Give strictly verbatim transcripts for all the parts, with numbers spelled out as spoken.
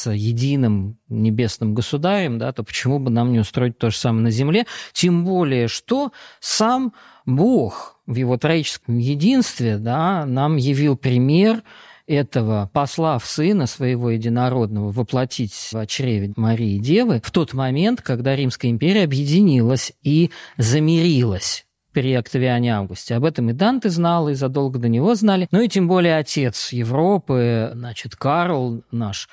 является единым небесным государем, да, то почему бы нам не устроить то же самое на земле? Тем более, что сам Бог в его троическом единстве, да, нам явил пример этого, послав Сына Своего Единородного воплотить в чреве Марии Девы в тот момент, когда Римская империя объединилась и замирилась при Октавиане Августе. Об этом и Данте знал, и задолго до него знали. Ну и тем более отец Европы, значит, Карл, наш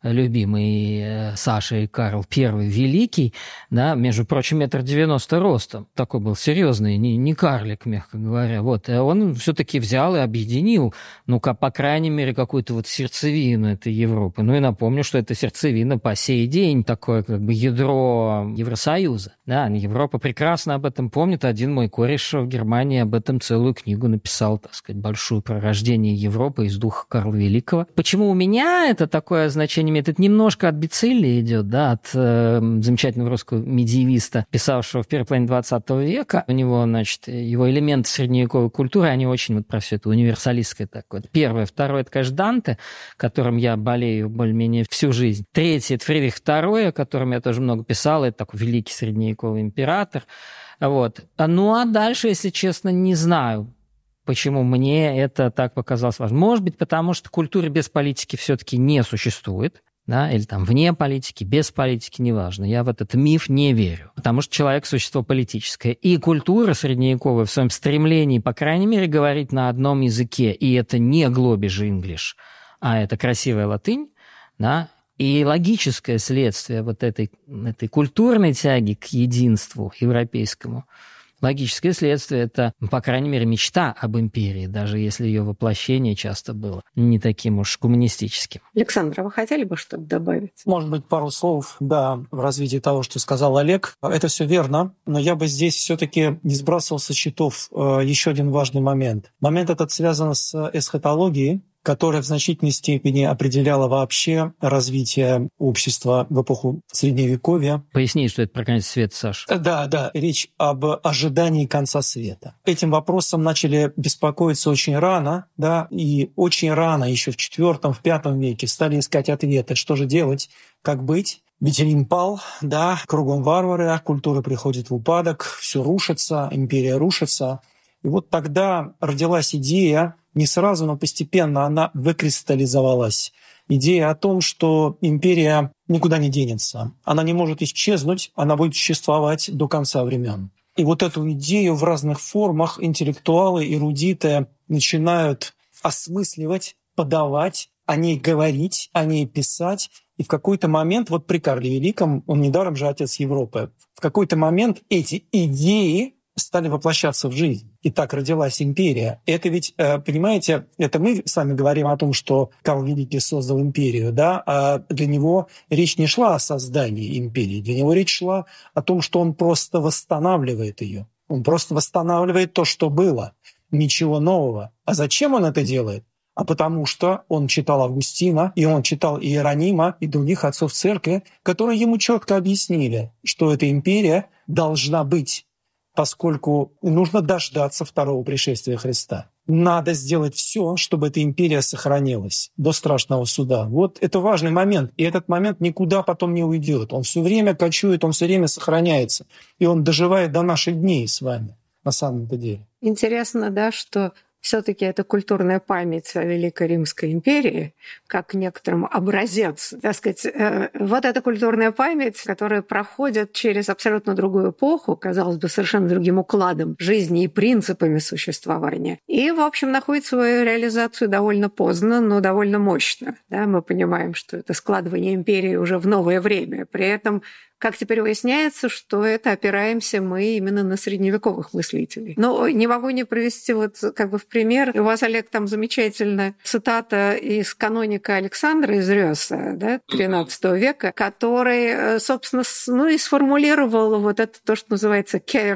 любимый Саша и Карл Первый Великий, да, между прочим, метр девяносто ростом. Такой был серьезный, не, не карлик, мягко говоря. Вот. Он все-таки взял и объединил, ну, по крайней мере, какую-то вот сердцевину этой Европы. Ну и напомню, что эта сердцевина по сей день такое как бы ядро Евросоюза. Да, Европа прекрасно об этом помнит. Один мой кореш в Германии об этом целую книгу написал, так сказать, большую про рождение Европы из духа Карла Великого. Почему у меня это такое значение? Это немножко от Бицилли идет, да, от э, замечательного русского медиевиста, писавшего в первой половине двадцатого века. У него, значит, его элементы средневековой культуры, они очень вот про все это универсалистское такое. Первое. Второе, это, конечно, Данте, которым я болею более-менее всю жизнь. Третье, это Фридрих Второй, о котором я тоже много писал. Это такой великий средневековый император. Вот. Ну, а дальше, если честно, не знаю, почему мне это так показалось важным. Может быть, потому что культуры без политики все-таки не существует, да, или там вне политики, без политики, неважно. Я в этот миф не верю, потому что человек – существо политическое. И культура средневековая в своем стремлении, по крайней мере, говорить на одном языке, и это не глобиш инглиш, а это красивая латынь, да, и логическое следствие вот этой, этой культурной тяги к единству европейскому. Логическое следствие – это, по крайней мере, мечта об империи, даже если ее воплощение часто было не таким уж коммунистическим. Александр, а вы хотели бы что-то добавить? Может быть, пару слов, да, в развитии того, что сказал Олег. Это все верно, но я бы здесь все-таки не сбрасывал со счетов еще один важный момент. Момент этот связан с эсхатологией, которая в значительной степени определяла вообще развитие общества в эпоху Средневековья. Поясни, что это про конец света, Саша. Да, да, речь об ожидании конца света. Этим вопросом начали беспокоиться очень рано, да, и очень рано, еще в четвёртом, в пятом веке, стали искать ответы, что же делать, как быть. Ведь Рим пал, да, кругом варвары, культура приходит в упадок, все рушится, империя рушится. И вот тогда родилась идея, не сразу, но постепенно она выкристаллизовалась. Идея о том, что империя никуда не денется. Она не может исчезнуть, она будет существовать до конца времен. И вот эту идею в разных формах интеллектуалы, эрудиты начинают осмысливать, подавать, о ней говорить, о ней писать. И в какой-то момент, вот при Карле Великом, он недаром же отец Европы, в какой-то момент эти идеи стали воплощаться в жизнь. И так родилась империя. Это ведь, понимаете, это мы с вами говорим о том, что Карл Великий создал империю, да, а для него речь не шла о создании империи, для него речь шла о том, что он просто восстанавливает ее. Он просто восстанавливает то, что было. Ничего нового. А зачем он это делает? А потому что он читал Августина, и он читал Иеронима и других отцов церкви, которые ему четко объяснили, что эта империя должна быть, поскольку нужно дождаться второго пришествия Христа. Надо сделать все, чтобы эта империя сохранилась до страшного суда. Вот это важный момент. И этот момент никуда потом не уйдет. Он все время кочует, он все время сохраняется. И он доживает до наших дней с вами, на самом-то деле. Интересно, да, что все-таки это культурная память о Великой Римской империи, как некоторым образец, так сказать, э, вот эта культурная память, которая проходит через абсолютно другую эпоху, казалось бы, совершенно другим укладом жизни и принципами существования. И, в общем, находит свою реализацию довольно поздно, но довольно мощно. Да, мы понимаем, что это складывание империи уже в новое время. При этом, как теперь выясняется, что это опираемся мы именно на средневековых мыслителей. Но не могу не привести вот как бы в пример. У вас, Олег, там замечательная цитата из каноника Александра из Рёса, да, тринадцатого века, который, собственно, ну и сформулировал вот это то, что называется «керн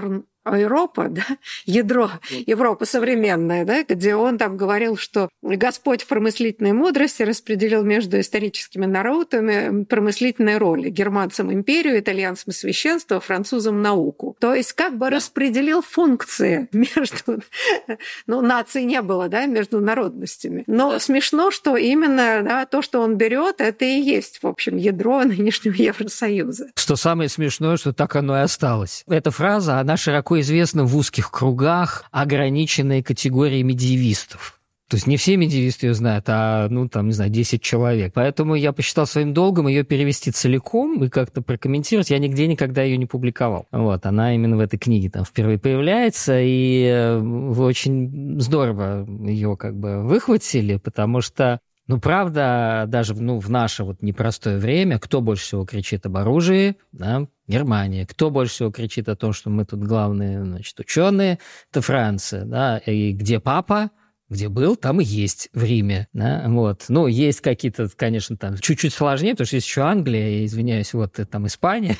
Европа, да, ядро Европы современная, да, где он там говорил, что Господь в промыслительной мудрости распределил между историческими народами промыслительные роли. Германцам империю, итальянцам священство, французам науку. То есть как бы распределил функции между... Ну, наций не было, да, между народностями. Но смешно, что именно да, то, что он берет, это и есть, в общем, ядро нынешнего Евросоюза. Что самое смешное, что так оно и осталось. Эта фраза, она широко известна в узких кругах, ограниченной категорией медиевистов. То есть не все медиевисты ее знают, а, ну, там, не знаю, десять человек. Поэтому я посчитал своим долгом ее перевести целиком и как-то прокомментировать. Я нигде никогда ее не публиковал. Вот, она именно в этой книге там впервые появляется, и вы очень здорово ее как бы выхватили, потому что, ну, правда, даже ну, в наше вот непростое время, кто больше всего кричит об оружии, да, Германия. Кто больше всего кричит о том, что мы тут главные, значит, ученые, это Франция, да, и где папа? Где был, там и есть в Риме. Да? Вот. Ну, есть какие-то, конечно, там чуть-чуть сложнее, потому что есть еще Англия, извиняюсь, вот там Испания,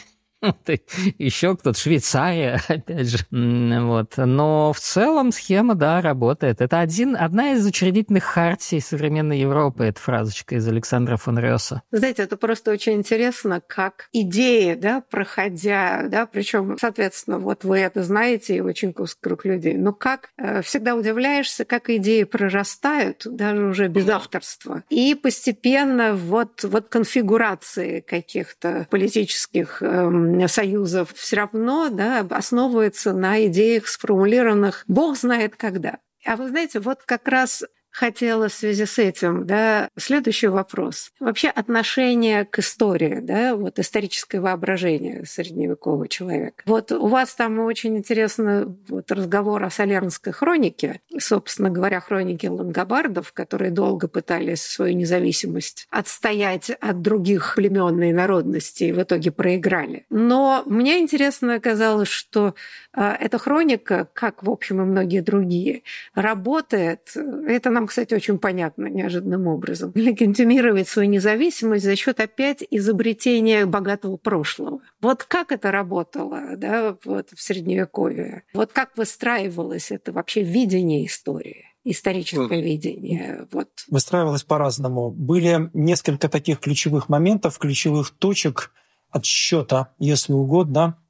еще кто-то, Швейцария, опять же. Вот. Но в целом схема, да, работает. Это один, одна из учредительных хартий современной Европы, эта фразочка из Александра фон Рёса. Знаете, это просто очень интересно, как идеи, да, проходя, да, причем, соответственно, вот вы это знаете, и очень узкий круг людей, но как э, всегда удивляешься, как идеи прорастают, даже уже без авторства, и постепенно вот, вот конфигурации каких-то политических э, союзов все равно да, основывается на идеях, сформулированных бог знает когда. А вы знаете, вот как раз хотела в связи с этим, да, следующий вопрос. Вообще отношение к истории, да, вот историческое воображение средневекового человека. Вот у вас там очень интересный вот разговор о Солернской хронике, собственно говоря, хронике лангобардов, которые долго пытались свою независимость отстоять от других племен и народностей, и в итоге проиграли. Но мне интересно оказалось, что э, эта хроника, как, в общем, и многие другие, работает, это нам, кстати, очень понятно неожиданным образом, легитимировать свою независимость за счет опять изобретения богатого прошлого. Вот как это работало да, вот в Средневековье? Вот как выстраивалось это вообще видение истории? Историческое видение. Вот. Выстраивалось по-разному. Были несколько таких ключевых моментов, ключевых точек отсчета, если угодно,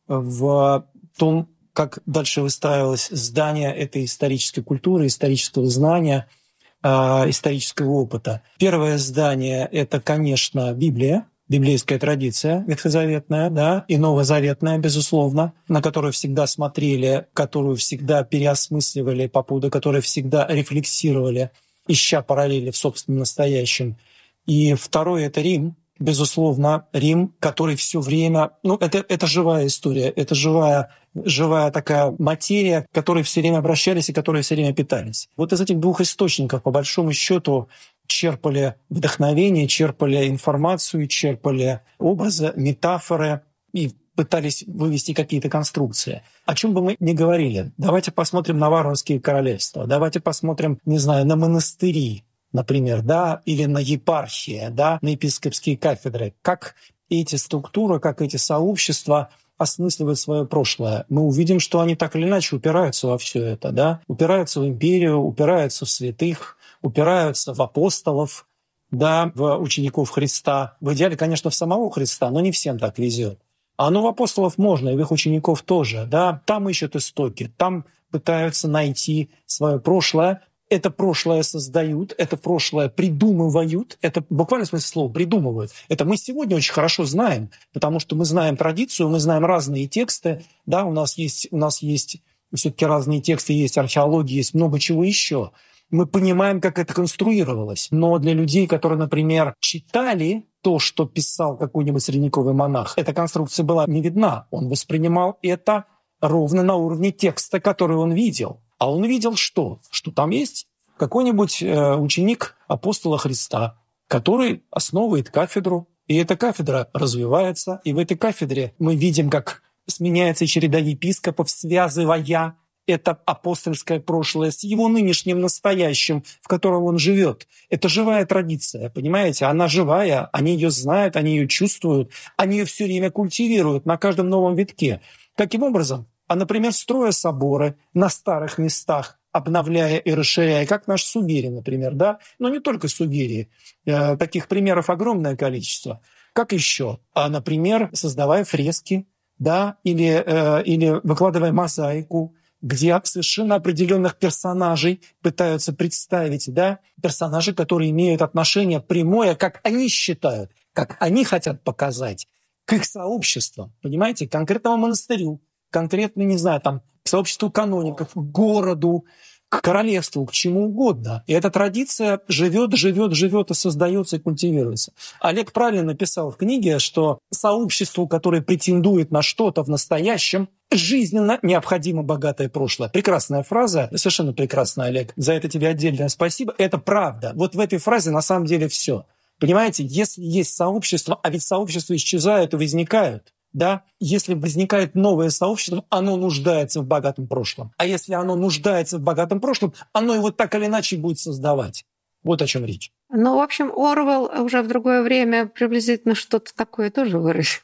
в том, как дальше выстраивалось здание этой исторической культуры, исторического знания, исторического опыта. Первое здание – это, конечно, Библия, библейская традиция ветхозаветная, да, и новозаветная, безусловно, на которую всегда смотрели, которую всегда переосмысливали, по поводу которой всегда рефлексировали, ища параллели в собственном настоящем. И второе – это Рим, безусловно, Рим, который все время... Ну, это, это живая история, это живая, живая такая материя, к которой все время обращались и которой все время питались. Вот из этих двух источников, по большому счету, черпали вдохновение, черпали информацию, черпали образы, метафоры и пытались вывести какие-то конструкции. О чем бы мы ни говорили, давайте посмотрим на варварские королевства, давайте посмотрим, не знаю, на монастыри, например, да, или на епархии, да, на епископские кафедры. Как эти структуры, как эти сообщества осмысливают свое прошлое. Мы увидим, что они так или иначе упираются во все это, да, упираются в империю, упираются в святых, упираются в апостолов, да, в учеников Христа. В идеале, конечно, в самого Христа, но не всем так везет. А ну в апостолов можно, и в их учеников тоже, да. Там ищут истоки, там пытаются найти свое прошлое. Это прошлое создают, это прошлое придумывают, это буквально в смысле слова придумывают. Это мы сегодня очень хорошо знаем, потому что мы знаем традицию, мы знаем разные тексты, да, у нас есть, у нас есть все-таки разные тексты, есть археология, есть много чего еще. Мы понимаем, как это конструировалось. Но для людей, которые, например, читали то, что писал какой-нибудь средневековый монах, эта конструкция была не видна. Он воспринимал это ровно на уровне текста, который он видел. А он видел что? Что там есть какой-нибудь э, ученик апостола Христа, который основывает кафедру, и эта кафедра развивается, и в этой кафедре мы видим, как сменяется череда епископов, связывая это апостольское прошлое с его нынешним настоящим, в котором он живет. Это живая традиция, понимаете? Она живая, они ее знают, они ее чувствуют, они ее все время культивируют на каждом новом витке. Каким образом? а, например, строя соборы на старых местах, обновляя и расширяя, как наш Сугири, например, да? Но не только Сугири, э, таких примеров огромное количество. Как еще? А, например, создавая фрески, да, или, э, или выкладывая мозаику, где совершенно определенных персонажей пытаются представить, да, персонажи, которые имеют отношение прямое, как они считают, как они хотят показать, к их сообществам, понимаете, к конкретному монастырю, конкретно, не знаю, там, к сообществу каноников, к городу, к королевству, к чему угодно. И эта традиция живет, живет, живет и создается, и культивируется. Олег правильно написал в книге, что сообществу, которое претендует на что-то в настоящем, жизненно необходимо богатое прошлое. Прекрасная фраза, совершенно прекрасная, Олег. За это тебе отдельное спасибо. Это правда. Вот в этой фразе на самом деле все. Понимаете, если есть сообщество, а ведь сообщества исчезают и возникают, да? Если возникает новое сообщество, оно нуждается в богатом прошлом. А если оно нуждается в богатом прошлом, оно его так или иначе будет создавать. Вот о чем речь. Ну, в общем, Орвелл уже в другое время приблизительно что-то такое тоже выразил.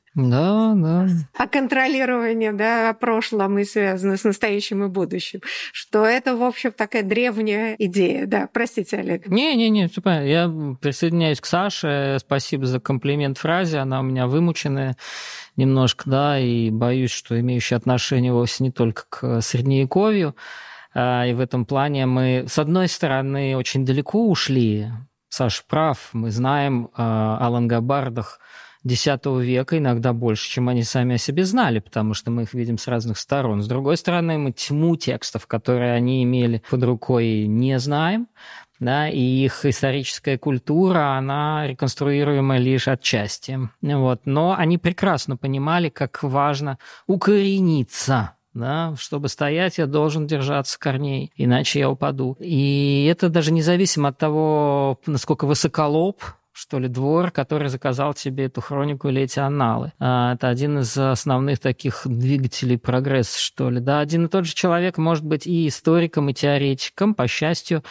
Да, да. О контролировании, да, о прошлом и связано с настоящим и будущим. Что это, в общем, такая древняя идея. Да, простите, Олег. Не-не-не, все понятно. Я присоединяюсь к Саше. Спасибо за комплимент фразе. Она у меня вымученная немножко, да, и боюсь, что имеющая отношение вовсе не только к Средневековью. И в этом плане мы, с одной стороны, очень далеко ушли. Саша прав. Мы знаем о лангобардах десятого века, иногда больше, чем они сами о себе знали, потому что мы их видим с разных сторон. С другой стороны, мы тьму текстов, которые они имели под рукой, не знаем, да, и их историческая культура, она реконструируема лишь отчасти. Вот. Но они прекрасно понимали, как важно укорениться. Да, чтобы стоять, я должен держаться корней, иначе я упаду. И это даже независимо от того, насколько высоколоб, что ли, двор, который заказал тебе эту хронику или эти анналы. Это один из основных таких двигателей прогресса, что ли. Да, один и тот же человек может быть и историком, и теоретиком, по счастью,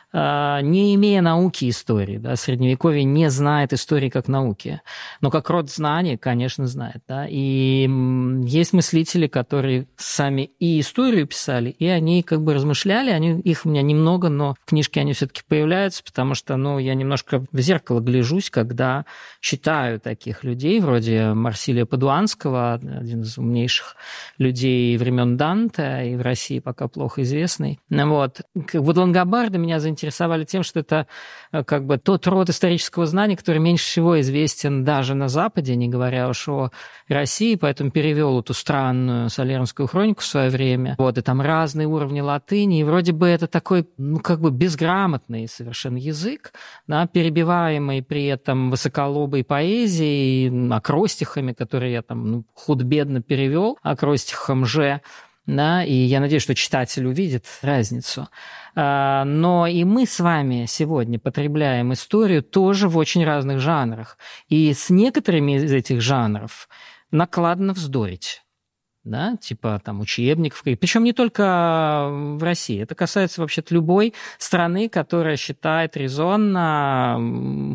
не имея науки истории. Да, Средневековье не знает истории как науки, но как род знаний, конечно, знает. Да, и есть мыслители, которые сами и историю писали, и они как бы размышляли, они, их у меня немного, но в книжке они все-таки появляются, потому что ну, я немножко в зеркало гляжусь, когда читаю таких людей, вроде Марсилия Падуанского, один из умнейших людей времен Данте, и в России пока плохо известный. Вот, вот лангобарды меня заинтересовали интересовали тем, что это как бы тот род исторического знания, который меньше всего известен даже на Западе, не говоря уж о России, поэтому перевел эту странную Солернскую хронику в свое время. Вот, и там разные уровни латыни, и вроде бы это такой, ну, как бы безграмотный совершенно язык, да, перебиваемый при этом высоколобой поэзией, акростихами, которые я там ну, худо-бедно перевел, акростихом же. Да, и я надеюсь, что читатель увидит разницу. Но и мы с вами сегодня потребляем историю тоже в очень разных жанрах. И с некоторыми из этих жанров накладно вздорить. Да, типа там учебников. Причем не только в России. Это касается вообще-то любой страны, которая считает резонно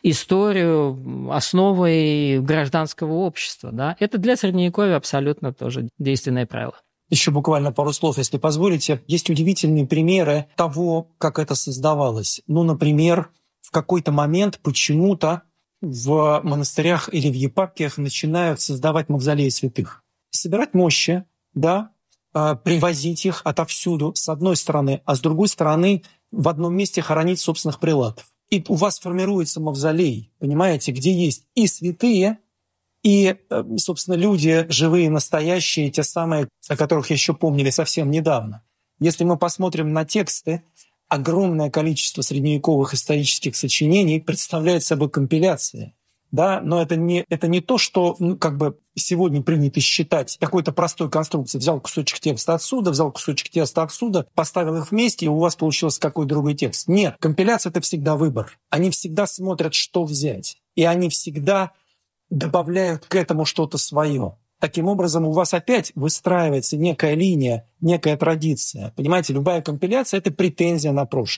историю основой гражданского общества. Да. Это для Средневековья абсолютно тоже действенное правило. Еще буквально пару слов, если позволите. Есть удивительные примеры того, как это создавалось. Ну, например, в какой-то момент почему-то в монастырях или в епархиях начинают создавать мавзолеи святых. Собирать мощи, да, привозить их отовсюду, с одной стороны, а с другой стороны в одном месте хоронить собственных прелатов. И у вас формируется мавзолей, понимаете, где есть и святые, и, собственно, люди живые, настоящие, те самые, о которых еще помнили совсем недавно. Если мы посмотрим на тексты, огромное количество средневековых исторических сочинений представляет собой компиляции. Да? Но это не, это не то, что ну, как бы сегодня принято считать какой-то простой конструкцией. Взял кусочек текста отсюда, взял кусочек текста отсюда, поставил их вместе, и у вас получился какой-то другой текст. Нет, компиляция – это всегда выбор. Они всегда смотрят, что взять. И они всегда добавляют к этому что-то свое. Таким образом, у вас опять выстраивается некая линия, некая традиция. Понимаете, любая компиляция – это претензия на прошлое.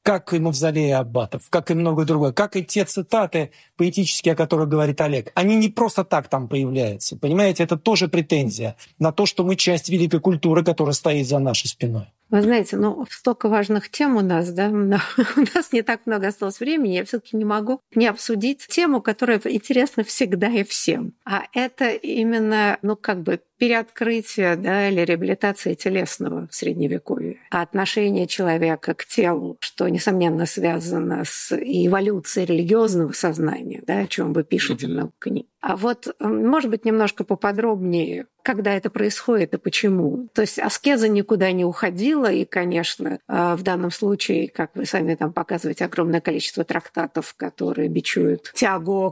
как и «Мавзолей аббатов», как и многое другое, как и те цитаты поэтические, о которых говорит Олег. Они не просто так там появляются. Понимаете, это тоже претензия на то, что мы часть великой культуры, которая стоит за нашей спиной. Вы знаете, ну, столько важных тем у нас, да, но у нас не так много осталось времени, я все-таки не могу не обсудить тему, которая интересна всегда и всем. А это именно, ну, как бы переоткрытие, да, или реабилитация телесного в Средневековье. А отношение человека к телу, что, несомненно, связано с эволюцией религиозного сознания, да, о чем вы пишете много книг. А вот, может быть, немножко поподробнее, когда это происходит и почему. То есть аскеза никуда не уходила, и, конечно, в данном случае, как вы сами там показываете, огромное количество трактатов, которые бичуют тягу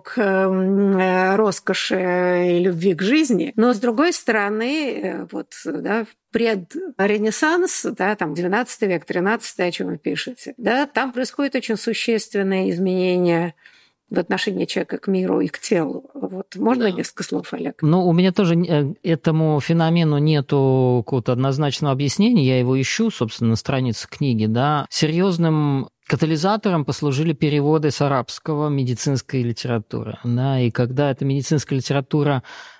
к роскоши и любви к жизни. Но, с другой стороны, вот, да, предренессанс, да, там двенадцатый век, тринадцатый, о чем вы пишете, да, там происходит очень существенное изменение в отношении человека к миру и к телу. Вот. Можно да. несколько слов, Олег? Ну, у меня тоже этому феномену нету какого-то однозначного объяснения. Я его ищу, собственно, на странице книги. Да. Серьезным катализатором послужили переводы с арабского медицинской литературы. Да. И когда эта медицинская литература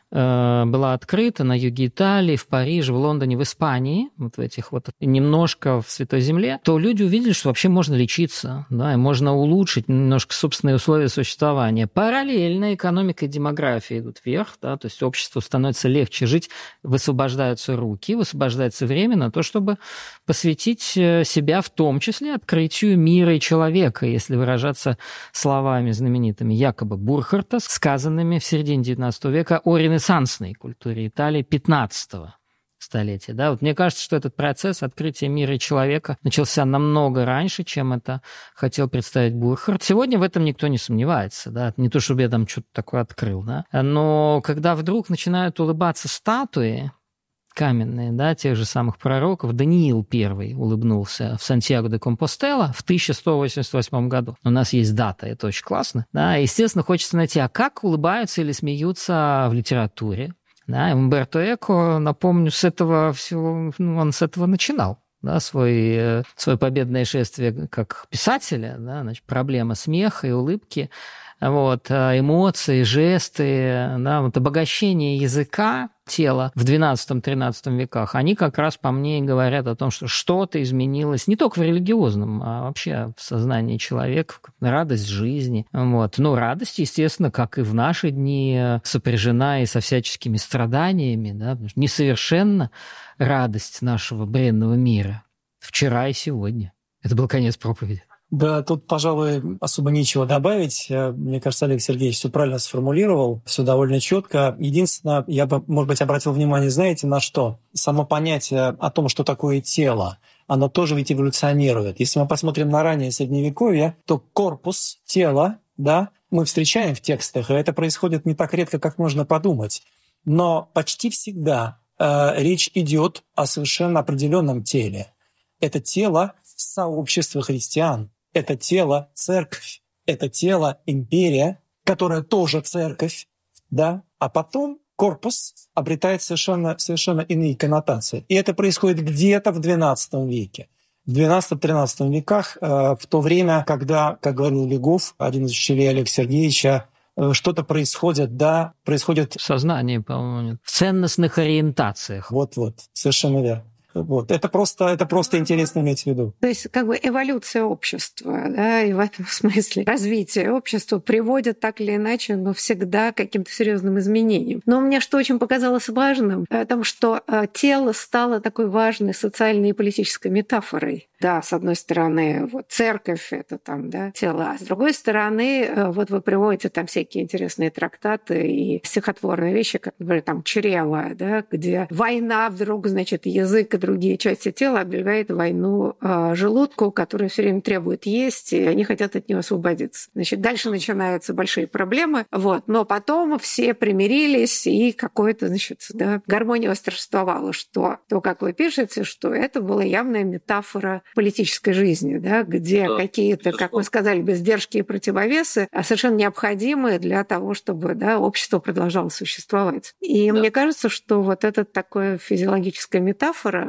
была открыта на юге Италии, в Париже, в Лондоне, в Испании, вот в этих вот немножко в Святой Земле, то люди увидели, что вообще можно лечиться, да, и можно улучшить немножко собственные условия существования. Параллельно экономика и демография идут вверх, да, то есть обществу становится легче жить, высвобождаются руки, высвобождается время на то, чтобы посвятить себя в том числе открытию мира и человека, если выражаться словами знаменитыми якобы Бурхарта, сказанными в середине девятнадцатого века о ренессансной культуре Италии пятнадцатого столетия. Да? Вот мне кажется, что этот процесс открытия мира и человека начался намного раньше, чем это хотел представить Бурхард. Сегодня в этом никто не сомневается. Да? Не то, чтобы я там что-то такое открыл. Да? Но когда вдруг начинают улыбаться статуи каменные, да, тех же самых пророков, Даниил Первый улыбнулся в Сантьяго де Компостела в тысяча сто восемьдесят восьмом году. У нас есть дата, это очень классно. Да, естественно, хочется найти, а как улыбаются или смеются в литературе. Да, Умберто Эко, напомню, с этого всего, ну, он с этого начинал. Да, свой, свое победное шествие как писателя, да, значит, проблема смеха и улыбки, вот, эмоции, жесты, да, вот обогащение языка, тела в двенадцатом-тринадцатом веках, они как раз по мне говорят о том, что что-то изменилось не только в религиозном, а вообще в сознании человека, радость жизни. Вот. Но радость, естественно, как и в наши дни, сопряжена и со всяческими страданиями. Да? Несовершенна радость нашего бренного мира вчера и сегодня. Это был конец проповеди. Да, тут, пожалуй, особо нечего добавить. Мне кажется, Олег Сергеевич все правильно сформулировал, все довольно четко. Единственное, я бы, может быть, обратил внимание, знаете, на что? Само понятие о том, что такое тело, оно тоже ведь эволюционирует. Если мы посмотрим на раннее Средневековье, то корпус, тело, да, мы встречаем в текстах, и это происходит не так редко, как можно подумать. Но почти всегда э, речь идет о совершенно определенном теле. Это тело сообщества христиан. Это тело церковь, это тело империя, которая тоже церковь, да, а потом корпус обретает совершенно, совершенно иные коннотации. И это происходит где-то в двенадцатом веке. В двенадцатом-тринадцатом веках, э, в то время, когда, как говорил Легов, один из учителей Олега Сергеевича, э, что-то происходит, да, происходит... В сознании, по-моему, в ценностных ориентациях. Вот-вот, совершенно верно. Вот. Это просто, это просто интересно иметь в виду. То есть как бы эволюция общества, да, и в этом смысле развитие общества приводит так или иначе, но всегда к каким-то серьезным изменениям. Но мне что очень показалось важным, о том, что тело стало такой важной социальной и политической метафорой. Да, с одной стороны, вот церковь — это там, да, тело, а с другой стороны, вот вы приводите там всякие интересные трактаты и стихотворные вещи, как, например, там «Чрево», да, где война вдруг, значит, язык и другие части тела объявляет войну э, желудку, который все время требует есть, и они хотят от него освободиться. Значит, дальше начинаются большие проблемы, вот, но потом все примирились, и какое-то, значит, да, гармония восторжествовала, что то, как вы пишете, что это была явная метафора политической жизни, да, где да, какие-то, как вы сказали, бездержки и противовесы совершенно необходимые для того, чтобы, да, общество продолжало существовать. И да. Мне кажется, что вот эта такая физиологическая метафора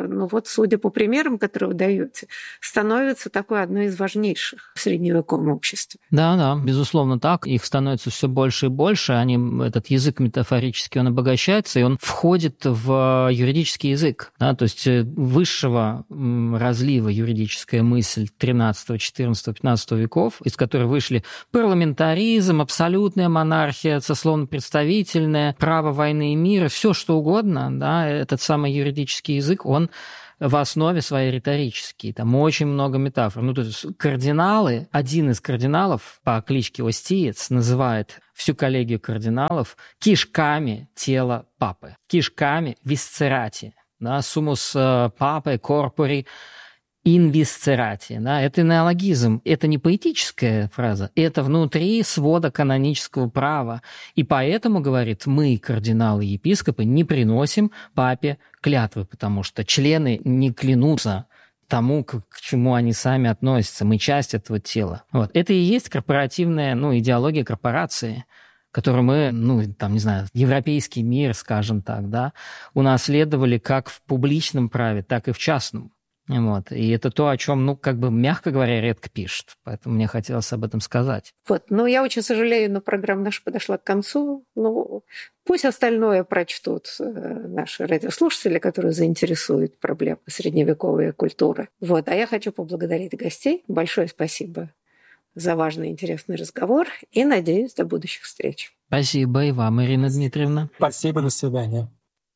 ну вот, судя по примерам, которые вы даете, становится такой одной из важнейших в средневековом обществе. Да, да, безусловно так. Их становится все больше и больше. Они, этот язык метафорический, он обогащается, и он входит в юридический язык. Да, то есть высшего разлива юридическая мысль тринадцатого, четырнадцатого, пятнадцатого веков, из которой вышли парламентаризм, абсолютная монархия, сословно-представительная, право войны и мира, все что угодно, да, этот самый юридический язык, он в основе своей риторический. Там очень много метафор. Ну, то есть кардиналы, один из кардиналов по кличке Остиец называет всю коллегию кардиналов кишками тела папы, кишками висцерати, да, сумус папы корпори in viscerati. Да, это неологизм, это не поэтическая фраза, это внутри свода канонического права. И поэтому, говорит, мы, кардиналы и епископы, не приносим папе клятвы, потому что члены не клянутся тому, к, к чему они сами относятся. Мы часть этого тела. Вот. Это и есть корпоративная, ну, идеология корпорации, которую мы, ну, там, не знаю, европейский мир, скажем так, да, унаследовали как в публичном праве, так и в частном. Вот. И это то, о чем, ну, как бы, мягко говоря, редко пишут. Поэтому мне хотелось об этом сказать. Вот. Ну, я очень сожалею, но программа наша подошла к концу. Ну, пусть остальное прочтут наши радиослушатели, которые заинтересуют проблемы средневековой культуры. Вот. А я хочу поблагодарить гостей. Большое спасибо за важный и интересный разговор. И надеюсь, до будущих встреч. Спасибо и вам, Ирина Дмитриевна. Спасибо, до свидания.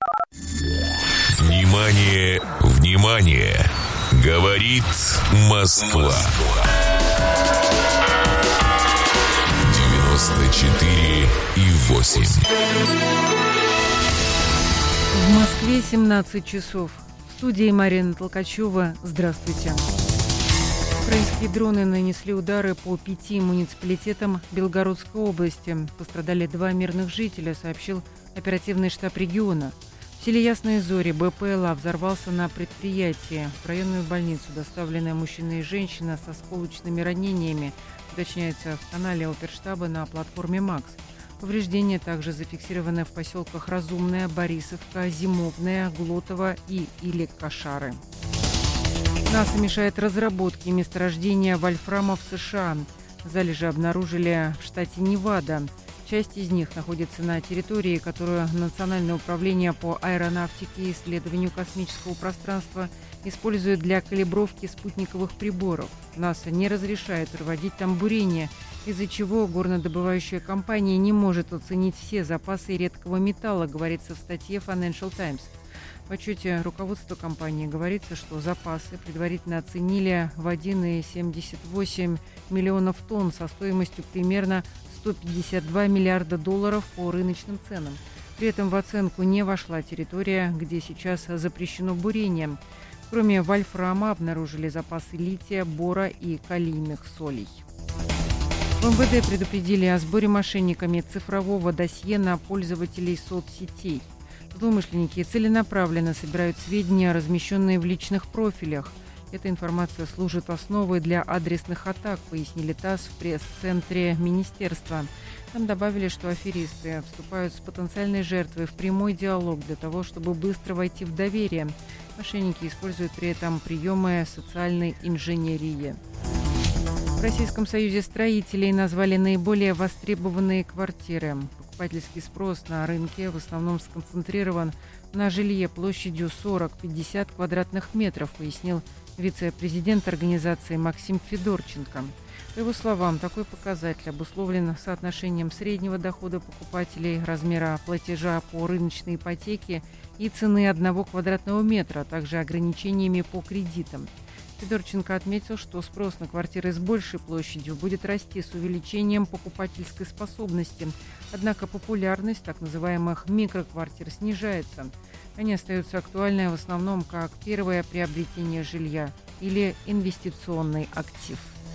Внимание, внимание! Говорит Москва. девяносто четыре и восемь. В Москве семнадцать часов. В студии Марина Толкачева. Здравствуйте. Украинские дроны нанесли удары по пяти муниципалитетам Белгородской области. Пострадали два мирных жителя, сообщил оперативный штаб региона. В селе Ясные Зори БПЛА взорвался на предприятии. В районную больницу доставлены мужчина и женщина со осколочными ранениями, уточняется в канале оперштаба на платформе «Макс». Повреждения также зафиксированы в поселках Разумная, Борисовка, Зимовная, Глотово и или Кошары. НАСА мешает разработке месторождения вольфрама в США. Залежи обнаружили в штате Невада. Часть из них находится на территории, которую Национальное управление по аэронавтике и исследованию космического пространства использует для калибровки спутниковых приборов. НАСА не разрешает проводить там бурение, из-за чего горнодобывающая компания не может оценить все запасы редкого металла, говорится в статье Financial Times. В отчете руководства компании говорится, что запасы предварительно оценили в один целых семьдесят восемь миллионов тонн со стоимостью примерно сто пятьдесят два миллиарда долларов по рыночным ценам. При этом в оценку не вошла территория, где сейчас запрещено бурение. Кроме вольфрама обнаружили запасы лития, бора и калийных солей. В эм вэ дэ предупредили о сборе мошенниками цифрового досье на пользователей соцсетей. Злоумышленники целенаправленно собирают сведения, размещенные в личных профилях. Эта информация служит основой для адресных атак, пояснили ТАСС в пресс-центре министерства. Там добавили, что аферисты вступают с потенциальной жертвой в прямой диалог для того, чтобы быстро войти в доверие. Мошенники используют при этом приемы социальной инженерии. В Российском союзе строителей назвали наиболее востребованные квартиры. Покупательский спрос на рынке в основном сконцентрирован на жилье площадью сорок-пятьдесят квадратных метров, пояснил вице-президент организации Максим Федорченко. По его словам, такой показатель обусловлен соотношением среднего дохода покупателей, размера платежа по рыночной ипотеке и цены одного квадратного метра, а также ограничениями по кредитам. Федорченко отметил, что спрос на квартиры с большей площадью будет расти с увеличением покупательской способности. Однако популярность так называемых микроквартир снижается. Они остаются актуальны в основном как первое приобретение жилья или инвестиционный актив.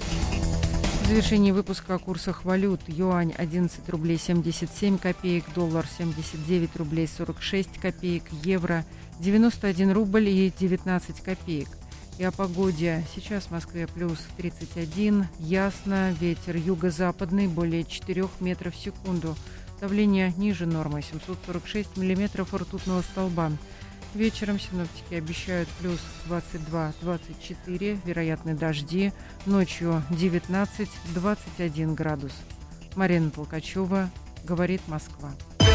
В завершении выпуска о курсах валют. Юань одиннадцать рублей семьдесят семь копеек, доллар семьдесят девять рублей сорок шесть копеек, евро девяносто один рубль и девятнадцать копеек. И о погоде. Сейчас в Москве плюс тридцать один, ясно, ветер юго-западный более четыре метров в секунду. Давление ниже нормы семьсот сорок шесть миллиметров ртутного столба. Вечером синоптики обещают плюс двадцать два - двадцать четыре, вероятны дожди. Ночью девятнадцать - двадцать один градус. Марина Толкачева, говорит Москва.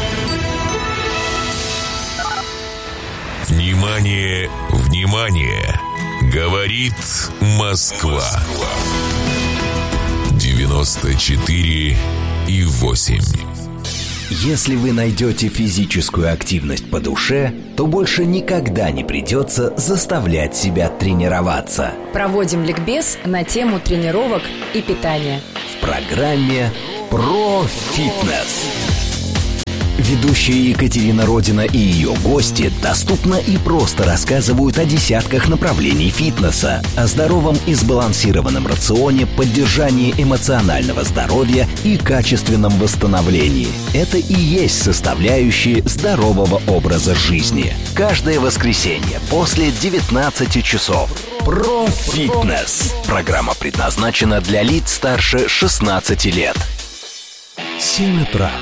Внимание, внимание! Говорит Москва. девяносто четыре и восемь. Если вы найдете физическую активность по душе, то больше никогда не придется заставлять себя тренироваться. Проводим ликбез на тему тренировок и питания. В программе «Про фитнес». Ведущие Екатерина Родина и ее гости доступно и просто рассказывают о десятках направлений фитнеса, о здоровом и сбалансированном рационе, поддержании эмоционального здоровья и качественном восстановлении. Это и есть составляющие здорового образа жизни. Каждое воскресенье после девятнадцати часов. Про фитнес. Программа предназначена для лиц старше шестнадцати лет. семь утра.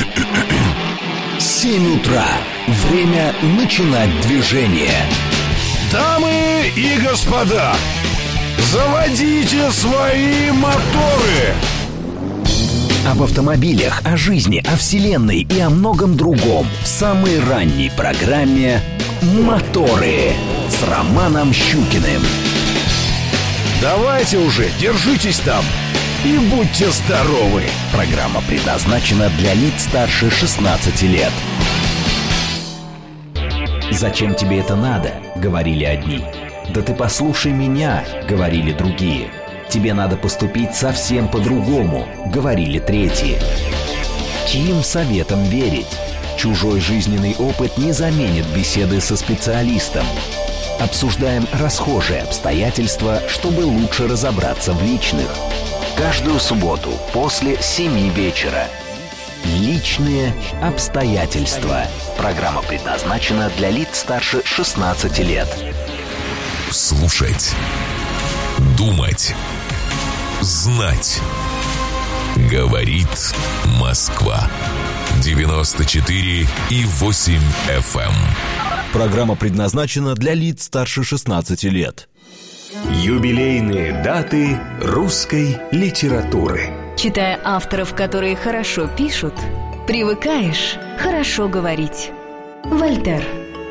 семь утра. Время начинать движение. Дамы и господа, заводите свои моторы. Об автомобилях, о жизни, о вселенной и о многом другом в самой ранней программе «Моторы» с Романом Щукиным. Давайте уже, держитесь там и будьте здоровы. Программа предназначена для лиц старше шестнадцати лет. «Зачем тебе это надо?» — говорили одни. «Да ты послушай меня», — говорили другие. «Тебе надо поступить совсем по-другому», — говорили третьи. Чьим советам верить? Чужой жизненный опыт не заменит беседы со специалистом. Обсуждаем расхожие обстоятельства, чтобы лучше разобраться в личных. Каждую субботу после семи вечера. Личные обстоятельства. Программа предназначена для лиц старше шестнадцати лет. Слушать, думать, знать. Говорит Москва. девяносто четыре и восемь эф эм. Программа предназначена для лиц старше шестнадцати лет. Юбилейные даты русской литературы. Читая авторов, которые хорошо пишут, привыкаешь хорошо говорить. Вольтер.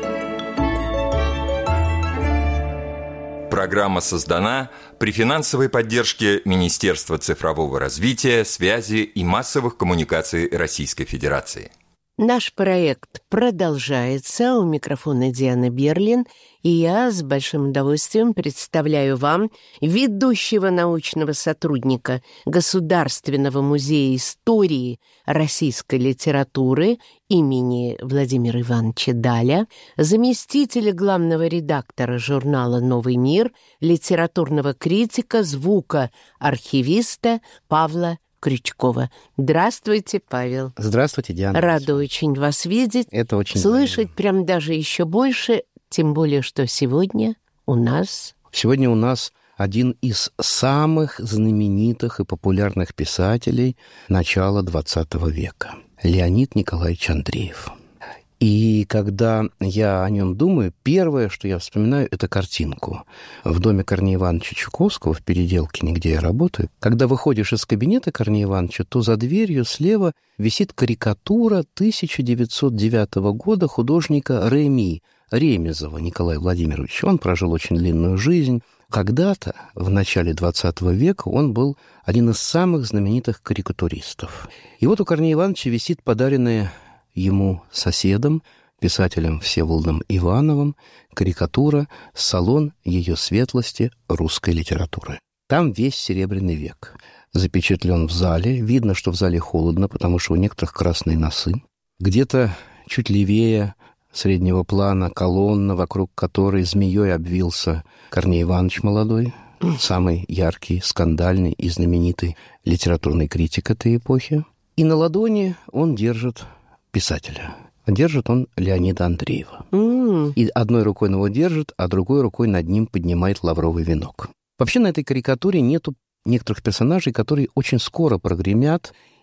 Программа создана при финансовой поддержке Министерства цифрового развития, связи и массовых коммуникаций Российской Федерации. Наш проект продолжается. У микрофона Диана Берлин. И я с большим удовольствием представляю вам ведущего научного сотрудника Государственного музея истории российской литературы имени Владимира Ивановича Даля, заместителя главного редактора журнала «Новый мир», литературного критика, звукоархивиста Павла Крючкова. Здравствуйте, Павел. Здравствуйте, Диана. Рада очень вас видеть. Это очень Слышать прям даже еще больше, тем более, что сегодня у нас... Сегодня у нас один из самых знаменитых и популярных писателей начала двадцатого века. Леонид Николаевич Андреев. И когда я о нем думаю, первое, что я вспоминаю, это картинку. В доме Корнея Ивановича Чуковского, в Переделкине, где я работаю, когда выходишь из кабинета Корнея Ивановича, то за дверью слева висит карикатура тысяча девятьсот девятого года художника Реми, Ремезова Николая Владимировича. Он прожил очень длинную жизнь. Когда-то, в начале двадцатого века, он был один из самых знаменитых карикатуристов. И вот у Корнея Ивановича висит подаренная ему соседом, писателем Всеволодом Ивановым, карикатура «Салон ее светлости русской литературы». Там весь Серебряный век запечатлен в зале. Видно, что в зале холодно, потому что у некоторых красные носы. Где-то чуть левее среднего плана колонна, вокруг которой змеей обвился Корней Иванович молодой, самый яркий, скандальный и знаменитый литературный критик этой эпохи. И на ладони он держит писателя. Держит он Леонида Андреева. Mm. И одной рукой он его держит, а другой рукой над ним поднимает лавровый венок. Вообще на этой карикатуре нету некоторых персонажей, которые очень скоро прогремят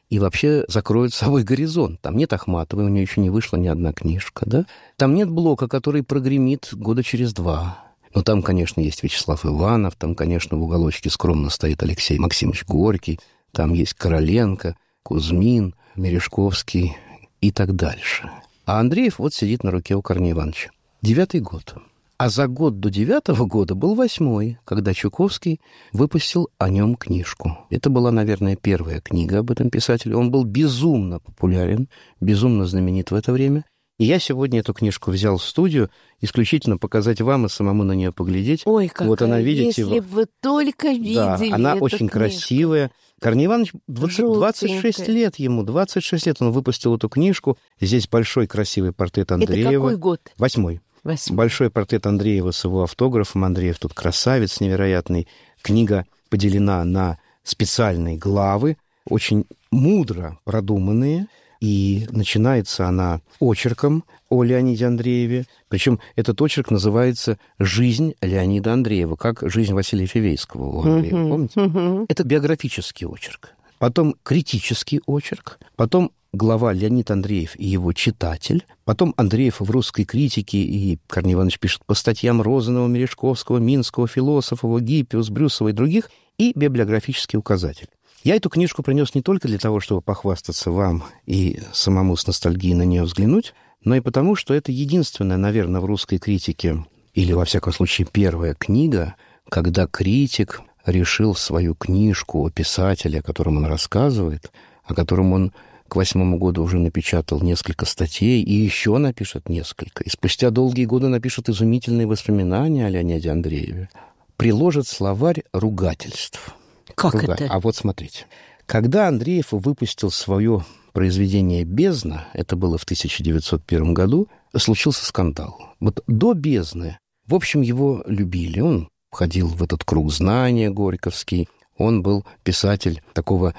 и вообще закроют собой горизонт. Там нет Ахматовой, у нее еще не вышла ни одна книжка, да? Там нет Блока, который прогремит года через два. Но там, конечно, есть Вячеслав Иванов, там, конечно, в уголочке скромно стоит Алексей Максимович Горький, там есть Короленко, Кузьмин, Мережковский и так дальше. А Андреев вот сидит на руке у Корнея Ивановича. Девятый год. А за год до девятого года был восьмой, когда Чуковский выпустил о нем книжку. Это была, наверное, первая книга об этом писателе. Он был безумно популярен, безумно знаменит в это время. И я сегодня эту книжку взял в студию исключительно показать вам и самому на нее поглядеть. Ой, какая, вот она, видите, если бы вы только видели. Да, она эту очень книжку. Красивая. Корней Иванович, двадцать шесть лет ему, двадцать шесть лет он выпустил эту книжку. Здесь большой красивый портрет Андреева. Это какой год? Восьмой. Восьмой. Большой портрет Андреева с его автографом. Андреев тут красавец невероятный. Книга поделена на специальные главы, очень мудро продуманные. И начинается она очерком о Леониде Андрееве. Причем этот очерк называется «Жизнь Леонида Андреева», как «Жизнь Василия Фивейского» у Андреева. Uh-huh. Помните? Uh-huh. Это биографический очерк. Потом критический очерк. Потом глава Леонид Андреев и его читатель. Потом Андреев в русской критике, и Корней Иванович пишет по статьям Розанова, Мережковского, Минского, Философова, Гиппиус, Брюсова и других. И библиографический указатель. Я эту книжку принес не только для того, чтобы похвастаться вам и самому с ностальгией на нее взглянуть, но и потому, что это единственная, наверное, в русской критике, или, во всяком случае, первая книга, когда критик решил свою книжку о писателе, о котором он рассказывает, о котором он к восьмому году уже напечатал несколько статей, и еще напишет несколько, и спустя долгие годы напишет изумительные воспоминания о Леониде Андрееве, приложит словарь ругательств. Как Руга... это? А вот смотрите. Когда Андреев выпустил свое произведение «Бездна», это было в тысяча девятьсот первом году, случился скандал. Вот до «Бездны», в общем, его любили. Он входил в этот круг знания горьковский. Он был писатель такого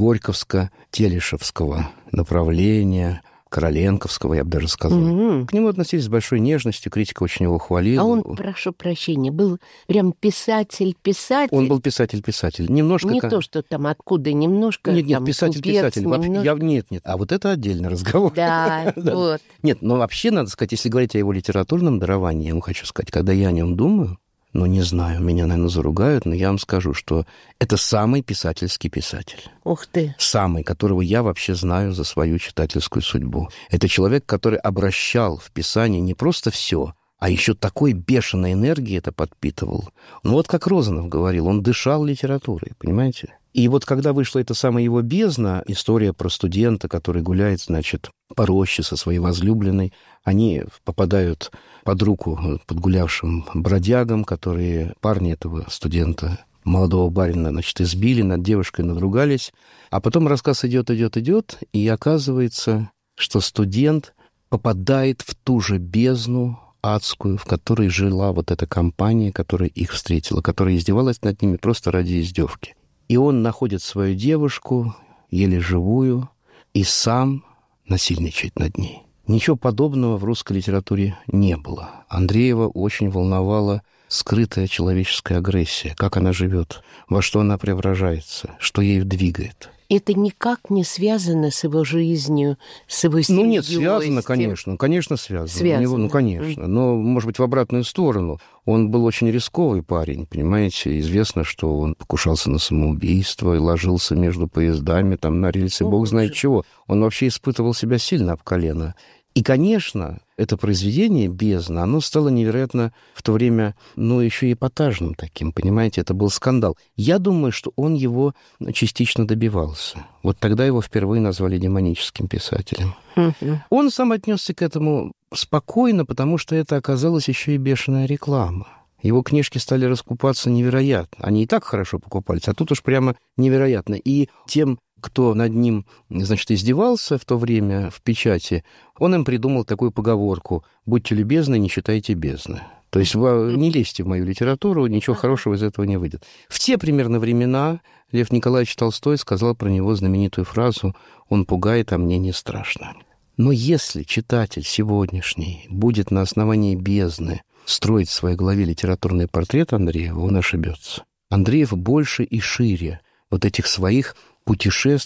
горьковско-телешевского направления, короленковского, я бы даже сказал. Mm-hmm. К нему относились с большой нежностью, критика очень его хвалила. А он, прошу прощения, был прям писатель-писатель? Он был писатель-писатель. Немножко... Не то, что там откуда, немножко... Нет, нет, там, писатель-писатель. купец, Вообще, немножко... я... Нет, нет. А вот это отдельный разговор. Да, вот. Нет, но вообще, надо сказать, если говорить о его литературном даровании, я вам хочу сказать, когда я о нем думаю, ну, не знаю, меня, наверное, заругают, но я вам скажу, что это самый писательский писатель. Ух ты! Самый, которого я вообще знаю за свою читательскую судьбу. Это человек, который обращал в писание не просто все, а еще такой бешеной энергией это подпитывал. Ну, вот как Розанов говорил, он дышал литературой, понимаете? И вот когда вышла эта самая его «Бездна», история про студента, который гуляет, значит, по роще со своей возлюбленной, они попадают под руку подгулявшим бродягам, которые, парни этого студента, молодого барина, значит, избили, над девушкой надругались. А потом рассказ идет, идет, идет, и оказывается, что студент попадает в ту же бездну адскую, в которой жила вот эта компания, которая их встретила, которая издевалась над ними просто ради издевки. И он находит свою девушку, еле живую, и сам насильничает над ней. Ничего подобного в русской литературе не было. Андреева очень волновала скрытая человеческая агрессия, как она живет, во что она преображается, что ею двигает. Это никак не связано с его жизнью, с его семьей? Ну нет, связано, конечно. Конечно, связано. Связано. У него, ну, конечно. Но, может быть, в обратную сторону. Он был очень рисковый парень, понимаете. Известно, что он покушался на самоубийство и ложился между поездами, там, на рельсы, О, бог знает чего. Он вообще испытывал себя сильно об колено. И, конечно, это произведение «Бездна», оно стало невероятно в то время, ну, еще и эпатажным таким, понимаете, это был скандал. Я думаю, что он его частично добивался. Вот тогда его впервые назвали демоническим писателем. Mm-hmm. Он сам отнесся к этому спокойно, потому что это оказалась еще и бешеная реклама. Его книжки стали раскупаться невероятно. Они и так хорошо покупались, а тут уж прямо невероятно. И тем, кто над ним, значит, издевался в то время в печати, он им придумал такую поговорку: «Будьте любезны, не читайте бездны». То есть не лезьте в мою литературу, ничего хорошего из этого не выйдет. В те примерно времена Лев Николаевич Толстой сказал про него знаменитую фразу: «Он пугает, а мне не страшно». Но если читатель сегодняшний будет на основании «Бездны» строить в своей голове литературный портрет Андреева, он ошибется. Андреев больше и шире вот этих своих путешествий